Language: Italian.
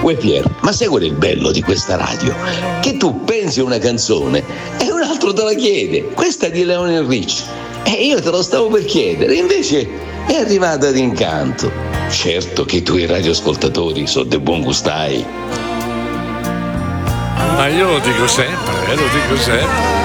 Uè Pier, ma sai qual è il bello di questa radio? Che tu pensi a una canzone e un altro te la chiede. Questa è di Lionel Rich. E io te lo stavo per chiedere, invece è arrivata d'incanto. Certo che i tuoi radioascoltatori sono dei buon gustai. Ma io lo dico sempre, lo dico sempre.